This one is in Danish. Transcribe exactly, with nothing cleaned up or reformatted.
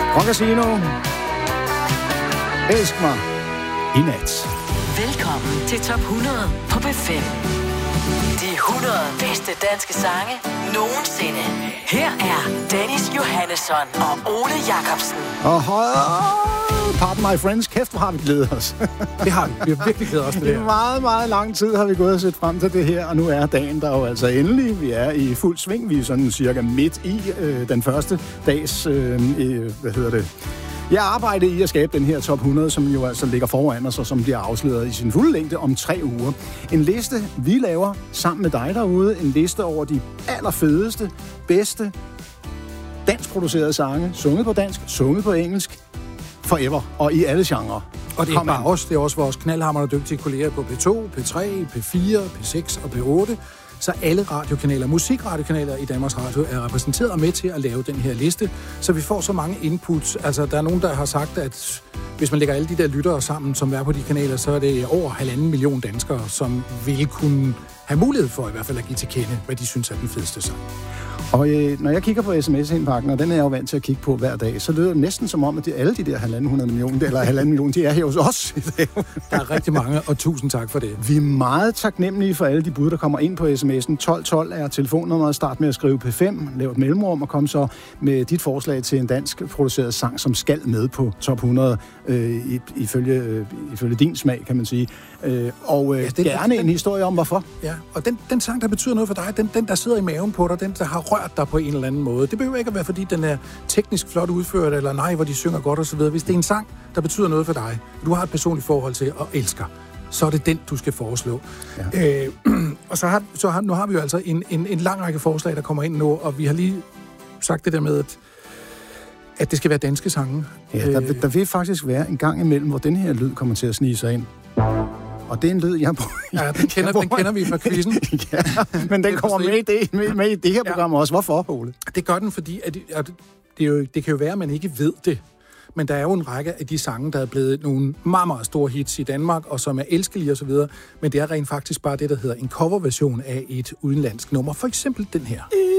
Rock Casino. Elsk mig i nat. Velkommen til Top hundrede på B fem. De hundrede bedste danske sange nogensinde. Her er Dennis Johannesson og Ole Jacobsen. Og pardon my friends, kæft, hvor har vi glædet os. Det har vi. Vi har virkelig glædet os til det her. I meget, meget lang tid har vi gået og set frem til det her, og nu er dagen der jo altså endelig. Vi er i fuld sving. Vi er sådan cirka midt i øh, den første dags, øh, hvad hedder det, jeg arbejder i at skabe den her top hundrede, som jo altså ligger foran os, og som bliver afsløret i sin fulde længde om tre uger. En liste, vi laver sammen med dig derude. En liste over de allerfedeste, bedste, danskproducerede sange. Sunget på dansk, sunget på engelsk, forever, og i alle genrer. Og det er ikke bare os, det er også vores knaldhamrende dygtige kolleger på P to, P tre, P fire, P seks og P otte. Så alle radiokanaler, musikradiokanaler i Danmarks Radio er repræsenteret og med til at lave den her liste, så vi får så mange inputs. Altså, der er nogen, der har sagt, at hvis man lægger alle de der lyttere sammen, som er på de kanaler, så er det over halvanden million danskere, som vil kunne have mulighed for i hvert fald at give til kende, hvad de synes er den fedeste sang. Og øh, når jeg kigger på sms-indpakken, og den er jeg jo vant til at kigge på hver dag, så lyder det næsten som om, at de, alle de der halvanden hundrede millioner, eller halvanden million, de er her hos os i dag. Der er rigtig mange, og tusind tak for det. Vi er meget taknemmelige for alle de bud, der kommer ind på sms'en. tolv tolv er telefonnummeret. Start med at skrive P fem, lav et mellemrum, og kom så med dit forslag til en dansk produceret sang, som skal med på top hundrede, øh, ifølge, øh, ifølge din smag, kan man sige. Øh, og øh, ja, den, gerne den, en historie om, hvorfor. Ja, og den, den sang, der betyder noget for dig, den, den, der sidder i maven på dig, den, der har rørt dig på en eller anden måde. Det behøver ikke at være, fordi den er teknisk flot udført, eller nej, hvor de synger godt osv. Hvis det er en sang, der betyder noget for dig, du har et personligt forhold til og elsker, så er det den, du skal foreslå. Ja. Øh, og så har, så har, nu har vi jo altså en, en, en lang række forslag, der kommer ind nu, og vi har lige sagt det der med, at, at det skal være danske sange. Ja, der, der vil faktisk være en gang imellem, hvor den her lyd kommer til at snige sig ind. Og det er en lyd, jeg bruger. Ja, den kender, den kender vi fra quizzen. Ja, men den kommer med i det, med, med i det her program ja. Også. Hvorfor, Ole? Det gør den, fordi at, at det, er jo, det kan jo være, at man ikke ved det. Men der er jo en række af de sange, der er blevet nogle meget, meget store hits i Danmark, og som er elskelige osv. Men det er rent faktisk bare det, der hedder en coverversion af et udenlandsk nummer. For eksempel den her.